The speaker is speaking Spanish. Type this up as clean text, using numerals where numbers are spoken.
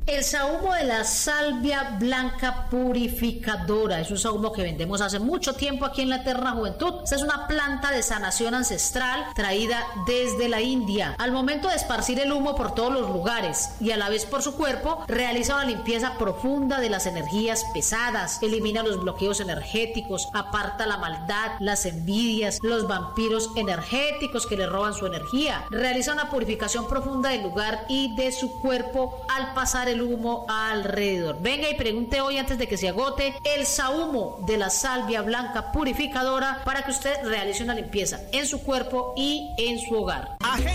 El sahumo de la salvia blanca purificadora es un sahumo que vendemos hace mucho tiempo aquí en la Eterna Juventud. Esta es una planta de sanación ancestral traída desde la India. Al momento de esparcir el humo por todos los lugares y a la vez por su cuerpo, realiza una limpieza profunda de las energías pesadas, elimina los bloqueos energéticos, aparta la maldad, las envidias, los vampiros energéticos que le roban su energía, realiza una purificación profunda del lugar y de su cuerpo al pasar el humo alrededor. Venga y pregunte hoy antes de que se agote el sahumo de la salvia blanca purificadora para que usted realice una limpieza en su cuerpo y en su hogar.